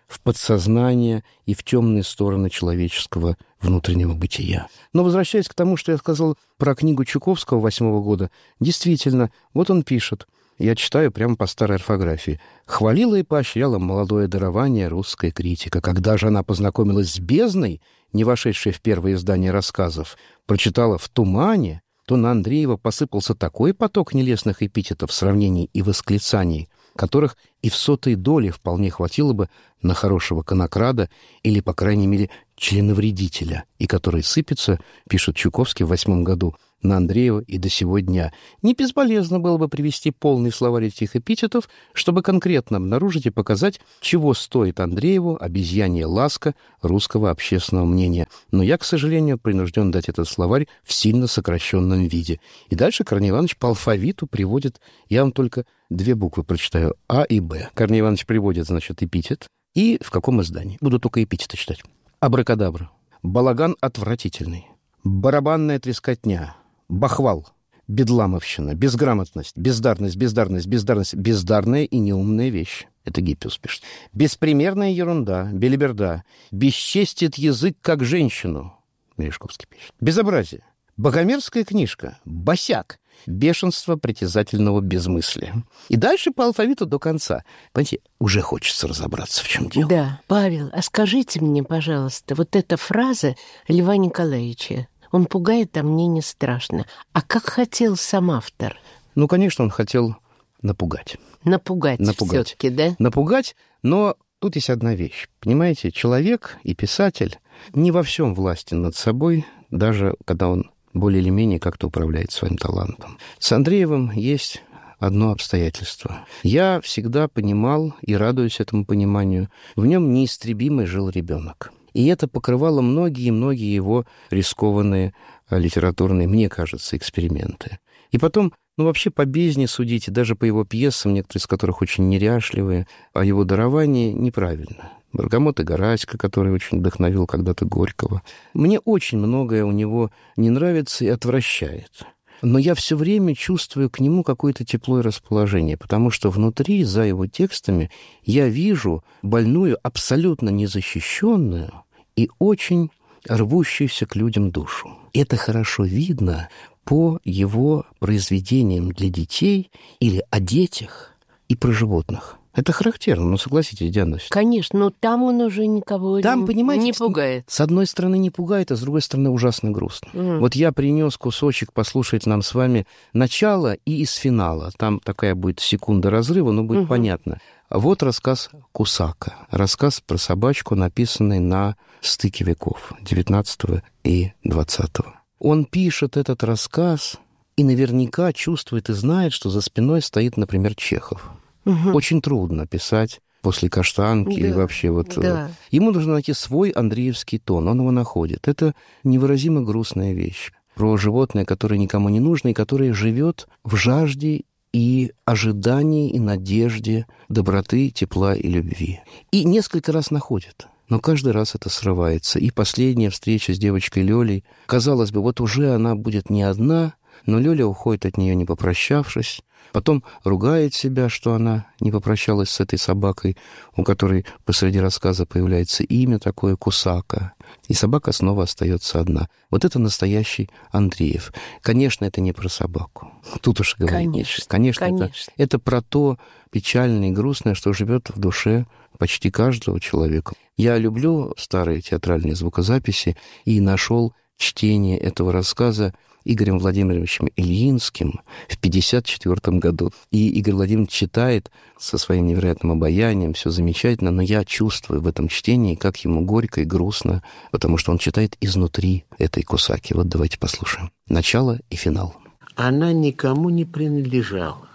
в подсознание и в темные стороны человеческого внутреннего бытия. Но возвращаясь к тому, что я сказал про книгу Чуковского восьмого года, действительно, вот он пишет, я читаю прямо по старой орфографии, «Хвалила и поощряла молодое дарование русская критика. Когда же она познакомилась с бездной, не вошедшей в первое издание рассказов, прочитала «В тумане», то на Андреева посыпался такой поток нелестных эпитетов, сравнений и восклицаний, которых и в сотой доли вполне хватило бы на хорошего конокрада или, по крайней мере, членовредителя, и который сыпется, пишет Чуковский в восьмом году, на Андреева и до сего дня. Не безболезненно было бы привести полный словарь этих эпитетов, чтобы конкретно обнаружить и показать, чего стоит Андрееву обезьянья ласка русского общественного мнения. Но я, к сожалению, принужден дать этот словарь в сильно сокращенном виде. И дальше Корней Иванович по алфавиту приводит, я вам только две буквы прочитаю, А и Б. Корней Иванович приводит, значит, эпитет. И в каком издании? Буду только эпитеты читать. Абракадабра. Балаган отвратительный. Барабанная трескотня. Бахвал, бедламовщина, безграмотность, бездарность, бездарность, бездарность, бездарная и неумная вещь. Это Гиппиус пишет. Беспримерная ерунда, белиберда, бесчестит язык, как женщину. Мережковский пишет. Безобразие, богомерзкая книжка, босяк, бешенство притязательного безмыслия. И дальше по алфавиту до конца. Понимаете, уже хочется разобраться, в чем дело. Да, Павел, а скажите мне, пожалуйста, вот эта фраза Льва Николаевича, он пугает, а мне не страшно. А как хотел сам автор? Ну, конечно, он хотел напугать. Напугать, напугать. Все-таки, да? Напугать, но тут есть одна вещь. Понимаете, человек и писатель не во всем властен над собой, даже когда он более или менее как-то управляет своим талантом. С Андреевым есть одно обстоятельство. Я всегда понимал и радуюсь этому пониманию. В нем неистребимый жил ребенок. И это покрывало многие-многие его рискованные литературные, мне кажется, эксперименты. И потом, ну, вообще по бездне судить, и даже по его пьесам, некоторые из которых очень неряшливые, о его даровании неправильно. Баргамот и Гораська, который очень вдохновил когда-то Горького. Мне очень многое у него не нравится и отвращает. Но я все время чувствую к нему какое-то тепло и расположение, потому что внутри, за его текстами, я вижу больную, абсолютно незащищенную и очень рвущуюся к людям душу. Это хорошо видно по его произведениям для детей или о детях и про животных. Это характерно, ну, согласитесь, Диана. Конечно, но там он уже никого там, понимаете, не пугает. С одной стороны не пугает, а с другой стороны ужасно грустно. Mm. Вот я принес кусочек послушать нам с вами начало и из финала. Там такая будет секунда разрыва, но будет mm-hmm. понятно. Вот рассказ Кусака. Рассказ про собачку, написанный на стыке веков девятнадцатого и двадцатого. Он пишет этот рассказ и наверняка чувствует и знает, что за спиной стоит, например, Чехов. Угу. Очень трудно писать после «Каштанки» да, и вообще вот... Да. Ему нужно найти свой андреевский тон, он его находит. Это невыразимо грустная вещь. Про животное, которое никому не нужно, и которое живет в жажде и ожидании, и надежде доброты, тепла и любви. И несколько раз находит. Но каждый раз это срывается. И последняя встреча с девочкой Лёлей, казалось бы, вот уже она будет не одна, но Лёля уходит от нее, не попрощавшись. Потом ругает себя, что она не попрощалась с этой собакой, у которой посреди рассказа появляется имя такое Кусака. И собака снова остается одна. Вот это настоящий Андреев. Конечно, это не про собаку. Тут уж говорить. Конечно, конечно, конечно. Это, это про то печальное и грустное, что живет в душе почти каждого человека. Я люблю старые театральные звукозаписи и нашел чтение этого рассказа Игорем Владимировичем Ильинским в пятьдесят четвёртом году. И Игорь Владимирович читает со своим невероятным обаянием, все замечательно, но я чувствую в этом чтении, как ему горько и грустно, потому что он читает изнутри этой Кусаки. Вот давайте послушаем. Начало и финал. Она никому не принадлежала.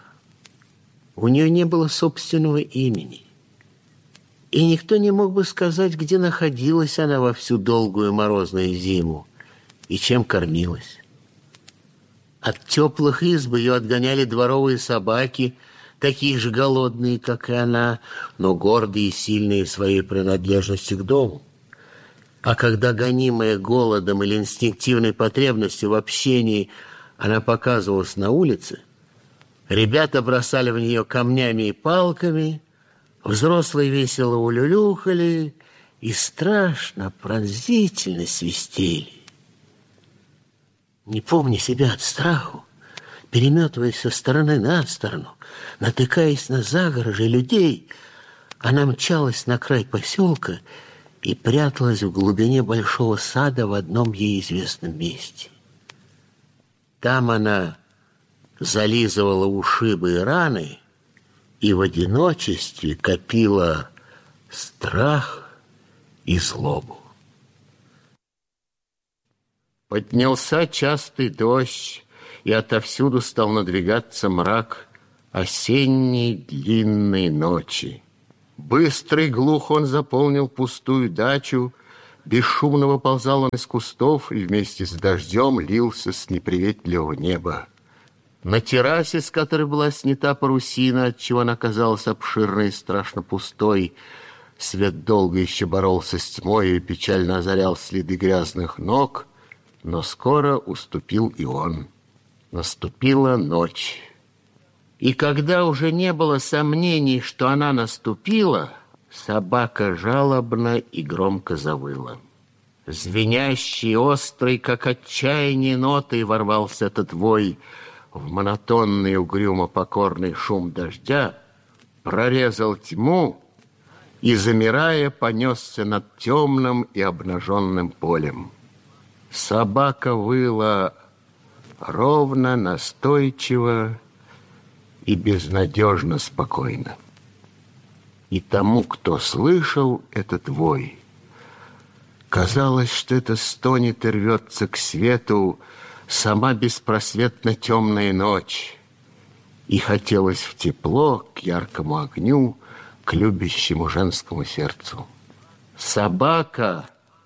У нее не было собственного имени. И никто не мог бы сказать, где находилась она во всю долгую морозную зиму и чем кормилась. От теплых изб ее отгоняли дворовые собаки, такие же голодные, как и она, но гордые и сильные своей принадлежностью к дому. А когда, гонимая голодом или инстинктивной потребностью в общении, она показывалась на улице, ребята бросали в нее камнями и палками, Взрослые весело улюлюхали и страшно, пронзительно свистели. Не помня себя от страху, переметываясь со стороны на сторону, натыкаясь на загорожи людей, она мчалась на край поселка и пряталась в глубине большого сада в одном ей известном месте. Там она зализывала ушибы и раны и в одиночестве копила страх и злобу. Поднялся частый дождь, и отовсюду стал надвигаться мрак осенней длинной ночи. Быстро и глухо он заполнил пустую дачу, бесшумно выползал он из кустов и вместе с дождем лился с неприветливого неба. На террасе, с которой была снята парусина, отчего она казалась обширной и страшно пустой, свет долго еще боролся с тьмой и печально озарял следы грязных ног, но скоро уступил и он. Наступила ночь. И когда уже не было сомнений, что она наступила, собака жалобно и громко завыла. Звенящий, острый, как отчаяние нотой, ворвался этот вой в монотонный, угрюмо покорный шум дождя, прорезал тьму и, замирая, понесся над темным и обнаженным полем. Собака выла ровно, настойчиво и безнадежно спокойно. И тому, кто слышал этот вой, казалось, что это стонет и рвется к свету сама беспросветно темная ночь, и хотелось в тепло, к яркому огню, к любящему женскому сердцу. Собака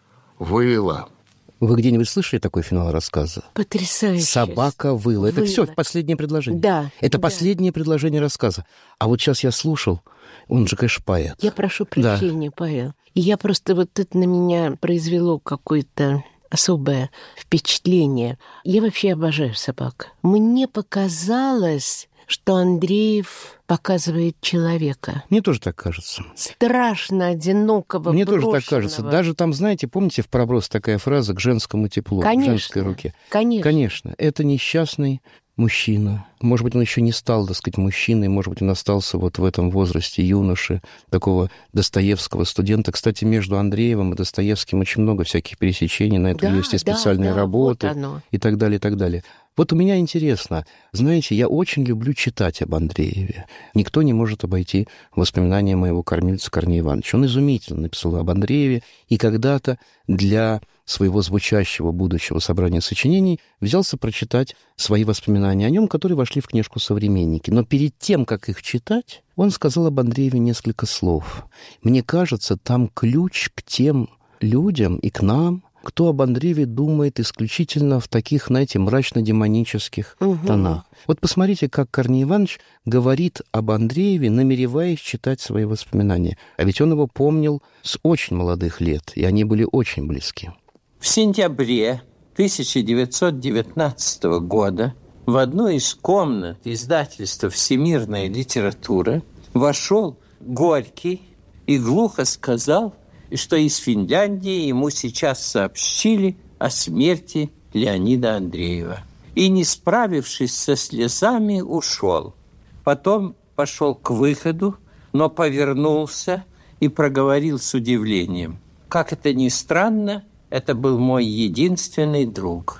выла. Вы где-нибудь слышали такой финал рассказа? Потрясающе. Собака выла. Это Выла. все последнее предложение. Да. Это да. последнее предложение рассказа. А вот сейчас я слушал, он же, конечно, поэт. Я прошу прощения, да. Павел. И я просто, вот это на меня произвело какое-то особое впечатление. Я вообще обожаю собак. Мне показалось, что Андреев показывает человека. Мне тоже так кажется. Страшно одинокого, Мне брошенного. тоже так кажется. Даже там, знаете, помните в «Проброс» такая фраза «к женскому теплу», конечно, к женской руке? Конечно. Конечно. Это несчастный мужчина. Может быть, он еще не стал, так сказать, мужчиной, может быть, он остался вот в этом возрасте юноши, такого Достоевского студента. Кстати, между Андреевым и Достоевским очень много всяких пересечений, на это да, есть и специальные да, да, работы, вот оно. и так далее, и так далее. Вот у меня интересно, знаете, я очень люблю читать об Андрееве. Никто не может обойти воспоминания моего кормильца Корнея Ивановича. Он изумительно написал об Андрееве, и когда-то для своего звучащего будущего собрания сочинений взялся прочитать свои воспоминания о нем, которые вошли в книжку «Современники». Но перед тем, как их читать, он сказал об Андрееве несколько слов. Мне кажется, там ключ к тем людям и к нам, кто об Андрееве думает исключительно в таких, знаете, мрачно-демонических угу. тонах. Вот посмотрите, как Корней Иванович говорит об Андрееве, намереваясь читать свои воспоминания. А ведь он его помнил с очень молодых лет, и они были очень близки. В сентябре тысяча девятьсот девятнадцатого года в одну из комнат издательства «Всемирная литература» вошел Горький и глухо сказал, что из Финляндии ему сейчас сообщили о смерти Леонида Андреева. И, не справившись со слезами, ушел. Потом пошел к выходу, но повернулся и проговорил с удивлением. Как это ни странно, это был мой единственный друг.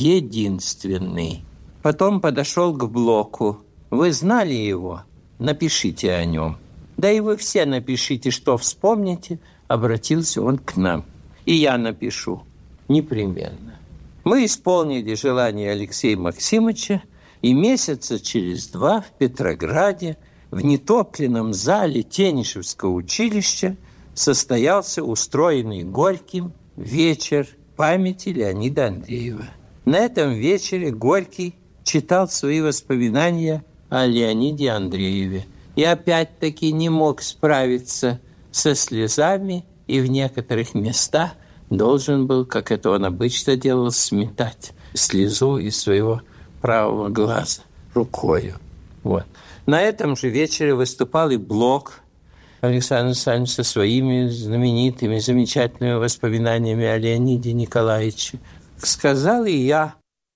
Единственный. Потом подошел к Блоку. Вы знали его? Напишите о нем. Да и вы все напишите, что вспомните. Обратился он к нам. И я напишу. Непременно. Мы исполнили желание Алексея Максимовича, и месяца через два в Петрограде в нетопленном зале Тенишевского училища состоялся устроенный Горьким вечер памяти Леонида Андреева. На этом вечере Горький читал свои воспоминания о Леониде Андрееве и опять-таки не мог справиться со слезами и в некоторых местах должен был, как это он обычно делал, сметать слезу из своего правого глаза рукою. Вот. На этом же вечере выступал и Блок, Александр Александрович со своими знаменитыми, замечательными воспоминаниями о Леониде Николаевиче. Сказал и я.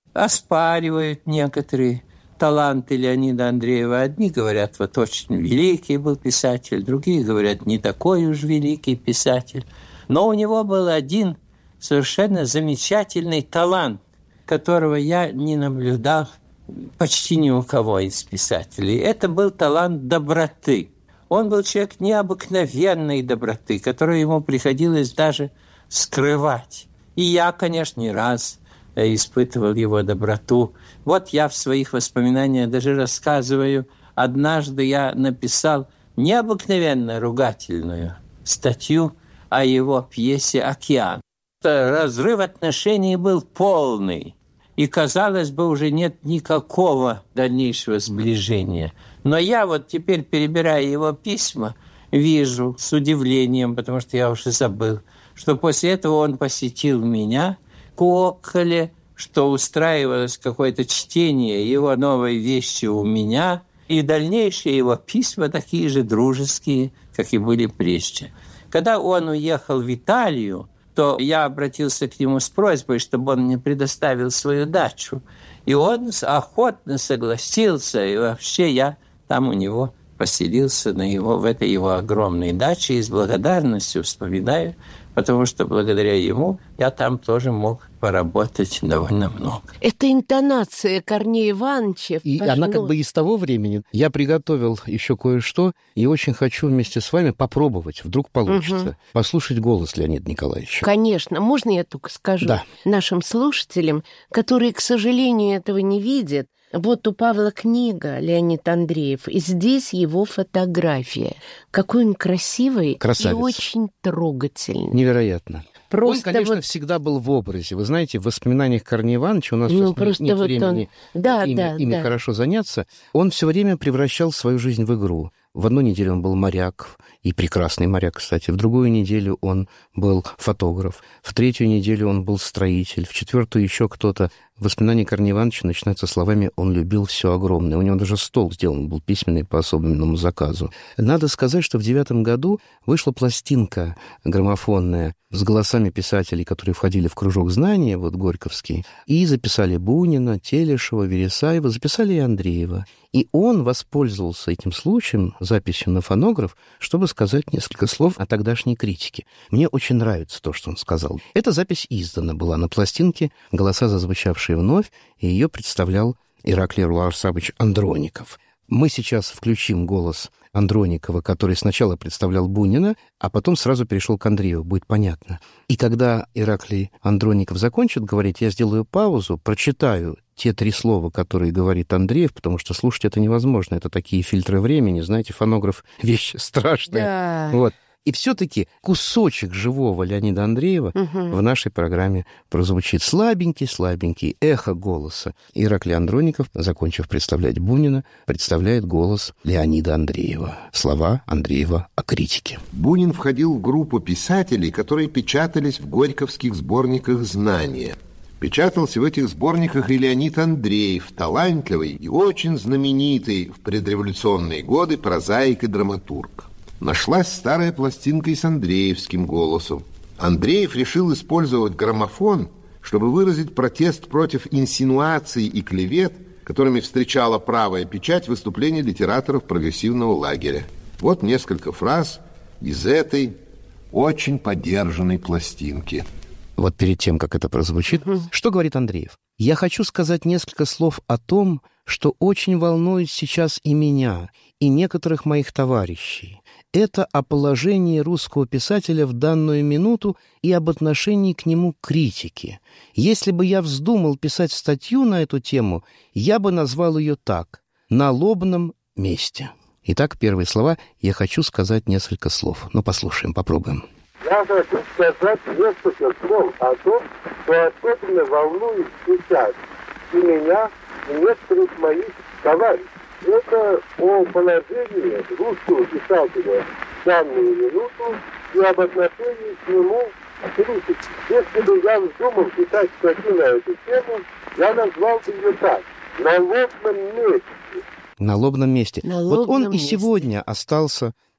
Оспаривают некоторые таланты Леонида Андреева. Одни говорят, вот очень великий был писатель, другие говорят, не такой уж великий писатель. Но у него был один совершенно замечательный талант, которого я не наблюдал почти ни у кого из писателей. Это был талант доброты. Он был человек необыкновенной доброты, которую ему приходилось даже скрывать. И я, конечно, не раз испытывал его доброту. Вот я в своих воспоминаниях даже рассказываю, однажды я написал необыкновенно ругательную статью о его пьесе «Океан». Разрыв отношений был полный, и, казалось бы, уже нет никакого дальнейшего сближения. Но я вот теперь, перебирая его письма, вижу с удивлением, потому что я уже забыл, что после этого он посетил меня в Коколе, что устраивалось какое-то чтение его новой вещи у меня, и дальнейшие его письма такие же дружеские, как и были прежде. Когда он уехал в Италию, то я обратился к нему с просьбой, чтобы он мне предоставил свою дачу. И он охотно согласился, и вообще я там у него поселился на его, в этой его огромной даче и с благодарностью вспоминаю, потому что благодаря ему я там тоже мог поработать довольно много. Это интонация Корнея Ивановича. И пошло. Она как бы из того времени. Я приготовил еще кое-что, и очень хочу вместе с вами попробовать, вдруг получится, угу. послушать голос Леонида Николаевича. Конечно. Можно я только скажу да. нашим слушателям, которые, к сожалению, этого не видят? Вот у Павла книга «Леонид Андреев», и здесь его фотография. Какой он красивый. Красавец. И очень трогательный. Невероятно. Просто он, конечно, вот... всегда был в образе. Вы знаете, в воспоминаниях Корнея Ивановича, у нас ну, сейчас нет вот времени он... да, ими, да, ими да. хорошо заняться, он все время превращал свою жизнь в игру. В одну неделю он был моряк, и прекрасный моряк, кстати. В другую неделю он был фотограф. В третью неделю он был строитель. В четвертую еще кто-то. Воспоминания Корнея Ивановича начинаются словами «он любил все огромное». У него даже стол сделан был письменный по особенному заказу. Надо сказать, что в девятом году вышла пластинка граммофонная с голосами писателей, которые входили в кружок знания, вот Горьковский, и записали Бунина, Телешева, Вересаева, записали и Андреева. И он воспользовался этим случаем, записью на фонограф, чтобы сказать несколько слов о тогдашней критике. Мне очень нравится то, что он сказал. Эта запись издана была на пластинке «Голоса, зазвучавшие вновь», и ее представлял Ираклий Руарсабович Андроников. Мы сейчас включим голос Андроникова, который сначала представлял Бунина, а потом сразу перешел к Андрееву, будет понятно. И когда Ираклий Андроников закончит говорить, я сделаю паузу, прочитаю те три слова, которые говорит Андреев, потому что слушать это невозможно. Это такие фильтры времени. Знаете, фонограф — вещь страшная. Да. Вот. И все-таки кусочек живого Леонида Андреева угу. в нашей программе прозвучит. Слабенький-слабенький эхо голоса. Ираклий Андроников, закончив представлять Бунина, представляет голос Леонида Андреева. Слова Андреева о критике. Бунин входил в группу писателей, которые печатались в горьковских сборниках «Знания». Печатался в этих сборниках и Леонид Андреев, талантливый и очень знаменитый в предреволюционные годы прозаик и драматург. Нашлась старая пластинка и с андреевским голосом. Андреев решил использовать граммофон, чтобы выразить протест против инсинуаций и клевет, которыми встречала правая печать выступлений литераторов прогрессивного лагеря. Вот несколько фраз из этой очень подержанной пластинки. Вот перед тем, как это прозвучит, что говорит Андреев? «Я хочу сказать несколько слов о том, что очень волнует сейчас и меня, и некоторых моих товарищей. Это о положении русского писателя в данную минуту и об отношении к нему критики. Если бы я вздумал писать статью на эту тему, я бы назвал ее так «На лобном месте». Итак, первые слова «Я хочу сказать несколько слов». Ну, послушаем, попробуем. Я хочу сказать несколько слов о том, что особенно волнует сейчас и меня, и некоторых моих товарищей. Это о положении русского писателя в данную минуту и об отношении к нему критики. Если бы я вздумал писать статью на эту тему, я назвал бы ее так – «На лобном месте». На лобном месте. На вот лобном он месте. И сегодня остался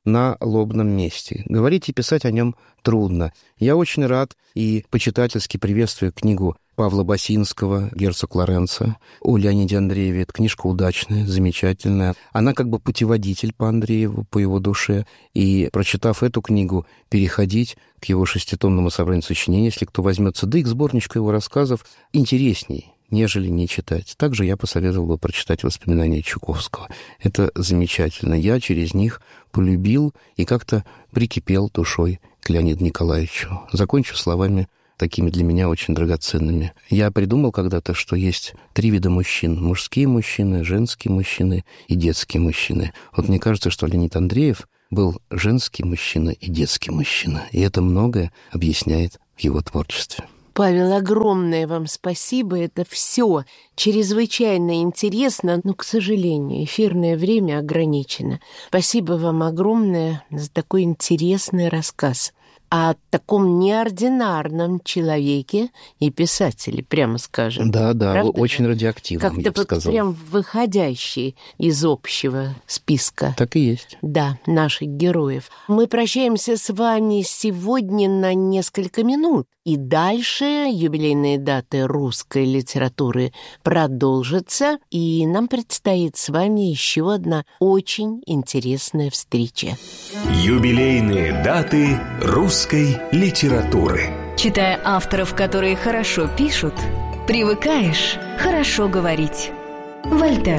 на лобном месте. Говорить и писать о нем трудно. Я очень рад и почитательски приветствую книгу Павла Басинского «Герцог Лоренцо» о Леониде Андрееве. Это книжка удачная, замечательная. Она как бы путеводитель по Андрееву, по его душе. И, прочитав эту книгу, переходить к его шеститомному собранию сочинений, если кто возьмется, да и к сборничку его рассказов, интересней, нежели не читать. Также я посоветовал бы прочитать воспоминания Чуковского. Это замечательно. Я через них полюбил и как-то прикипел душой к Леониду Николаевичу. Закончу словами такими для меня очень драгоценными. Я придумал когда-то, что есть три вида мужчин. Мужские мужчины, женские мужчины и детские мужчины. Вот мне кажется, что Леонид Андреев был женский мужчина и детский мужчина. И это многое объясняет в его творчестве. Павел, огромное вам спасибо. Это все чрезвычайно интересно, но, к сожалению, эфирное время ограничено. Спасибо вам огромное за такой интересный рассказ о таком неординарном человеке и писателе, прямо скажем. Да, да, правда? Очень радиоактивным, я бы сказал. Как-то прям выходящий из общего списка. Так и есть. Да, наших героев. Мы прощаемся с вами сегодня на несколько минут. И дальше юбилейные даты русской литературы продолжатся, и нам предстоит с вами еще одна очень интересная встреча. Юбилейные даты русской литературы. Читая авторов, которые хорошо пишут, привыкаешь хорошо говорить. Вольтер.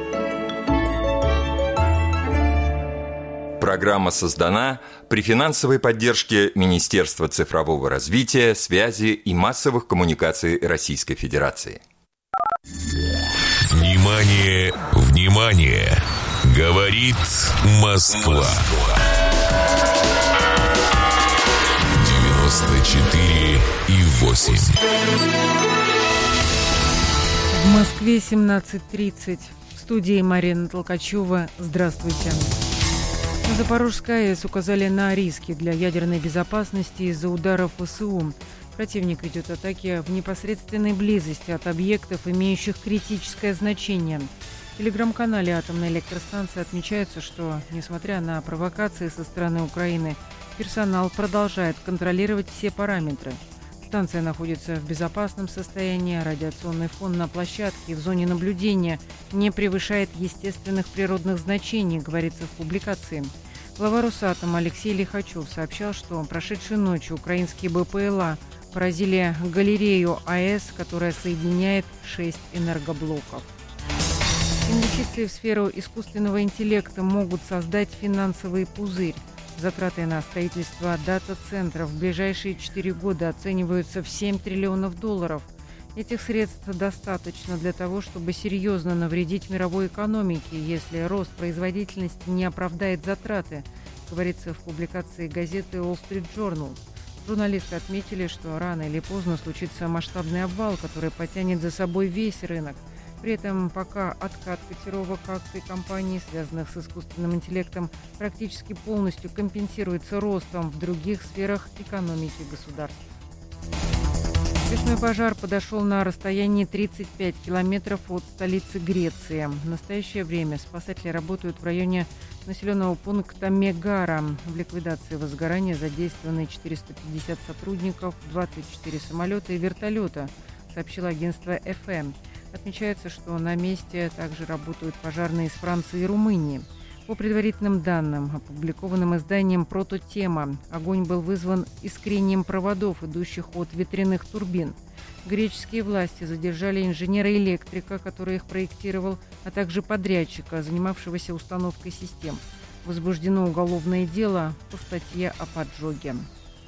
Программа создана при финансовой поддержке Министерства цифрового развития, связи и массовых коммуникаций Российской Федерации. Внимание, внимание! Говорит Москва. девяносто четыре и восемь. В Москве семнадцать тридцать. В студии Марина Толкачева. Здравствуйте. На Запорожской АЭС указали на риски для ядерной безопасности из-за ударов ВСУ. Противник ведет атаки в непосредственной близости от объектов, имеющих критическое значение. В телеграм-канале атомной электростанции отмечается, что, несмотря на провокации со стороны Украины, персонал продолжает контролировать все параметры. Станция находится в безопасном состоянии, радиационный фон на площадке и в зоне наблюдения не превышает естественных природных значений, говорится в публикации. Глава Росатома Алексей Лихачев сообщал, что прошедшей ночью украинские БПЛА поразили галерею АЭС, которая соединяет шесть энергоблоков. Инвестиции в сферу искусственного интеллекта могут создать финансовый пузырь. Затраты на строительство дата-центров в ближайшие четыре года оцениваются в семь триллионов долларов. Этих средств достаточно для того, чтобы серьезно навредить мировой экономике, если рост производительности не оправдает затраты, говорится в публикации газеты Wall Street Journal. Журналисты отметили, что рано или поздно случится масштабный обвал, который потянет за собой весь рынок. При этом пока откат котировок акций компаний, связанных с искусственным интеллектом, практически полностью компенсируется ростом в других сферах экономики государств. Лесной пожар подошел на расстоянии тридцать пять километров от столицы Греции. В настоящее время спасатели работают в районе населенного пункта Мегара. В ликвидации возгорания задействованы четыреста пятьдесят сотрудников, двадцать четыре самолета и вертолета, сообщило агентство эф эм. Отмечается, что на месте также работают пожарные из Франции и Румынии. По предварительным данным, опубликованным изданием «Прототема», огонь был вызван искрением проводов, идущих от ветряных турбин. Греческие власти задержали инженера-электрика, который их проектировал, а также подрядчика, занимавшегося установкой систем. Возбуждено уголовное дело по статье о поджоге.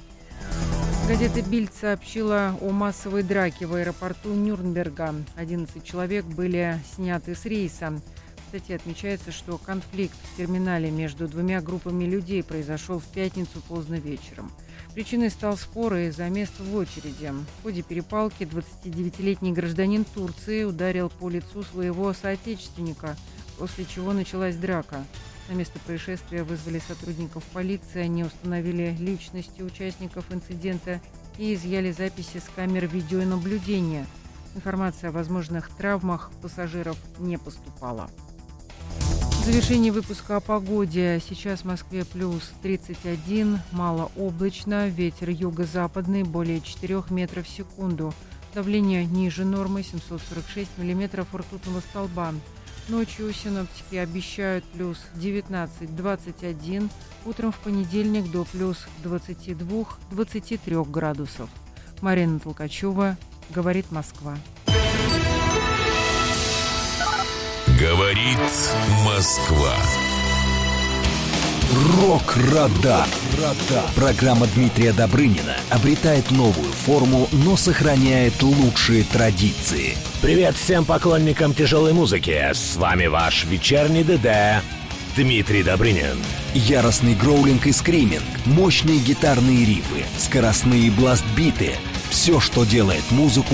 Газета «Бильд» сообщила о массовой драке в аэропорту Нюрнберга. одиннадцать человек были сняты с рейса. В статье отмечается, что конфликт в терминале между двумя группами людей произошел в пятницу поздно вечером. Причиной стал спор из-за места в очереди. В ходе перепалки двадцатидевятилетний гражданин Турции ударил по лицу своего соотечественника, после чего началась драка. На место происшествия вызвали сотрудников полиции, они установили личности участников инцидента и изъяли записи с камер видеонаблюдения. Информация о возможных травмах пассажиров не поступала. завершение выпуска о погоде. Сейчас в Москве плюс тридцать один, малооблачно, ветер юго-западный более четырёх метров в секунду. Давление ниже нормы семьсот сорок шесть миллиметров ртутного столба. Ночью синоптики обещают плюс девятнадцать - двадцать один, утром в понедельник до плюс двадцать два - двадцать три градусов. Марина Толкачева, говорит Москва. Говорит Москва. Рок-радар. Программа Дмитрия Добрынина обретает новую форму, но сохраняет лучшие традиции. Привет всем поклонникам тяжелой музыки. С вами ваш вечерний ДД Дмитрий Добрынин. Яростный гроулинг и скриминг, мощные гитарные рифы, скоростные бласт-биты. Все, что делает музыку